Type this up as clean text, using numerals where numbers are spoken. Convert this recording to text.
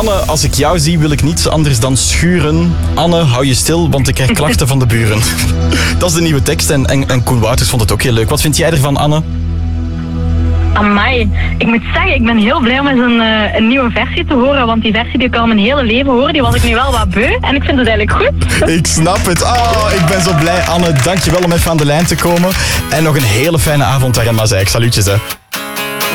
Anne, als ik jou zie, wil ik niets anders dan schuren. Anne, hou je stil, want ik krijg klachten van de buren. Dat is de nieuwe tekst en Koen Wouters vond het ook heel leuk. Wat vind jij ervan, Anne? Amai, ik moet zeggen, ik ben heel blij om eens een nieuwe versie te horen, want die versie die ik al mijn hele leven hoor, die was ik nu wel wat beu en ik vind het eigenlijk goed. Ik snap het. Oh, ik ben zo blij. Anne, dankjewel om even aan de lijn te komen. En nog een hele fijne avond daar in Mazeik. Salutjes, hè.